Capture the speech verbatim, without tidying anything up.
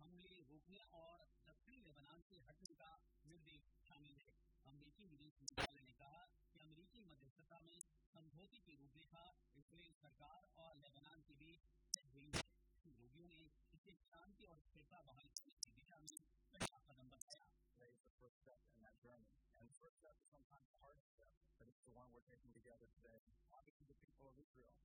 हमले रोकने और दक्षिणी लेबनान से हटने का निर्देश शामिल है। अमरीकी विदेश मंत्रालय ने कहा कि अमरीकी मध्यस्थता में समझौते की रूपरेखा इसराइल सरकार और लेबनान के बीच तय हुई है। श्री रूबियो ने इसे शांति और स्थिरता बहाल करने की दिशा में पहला कदम बताया। Today is the first step in that journey, and the first step is sometimes the hardest step, but it's the one we're taking together today. Obviously, the people of Israel